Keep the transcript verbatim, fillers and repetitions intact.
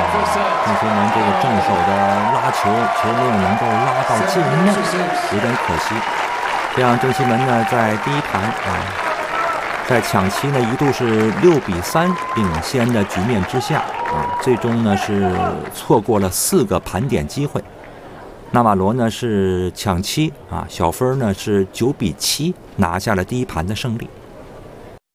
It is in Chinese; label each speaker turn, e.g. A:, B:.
A: 郑钦文这个正手的拉球，球没有能够拉到界内，有点可惜。这样郑钦文呢，在第一盘啊，在抢七呢一度是六比三领先的局面之下啊，最终呢是错过了四个盘点机会。纳瓦罗呢是抢七啊，小分呢是九比七拿下了第一盘的胜利。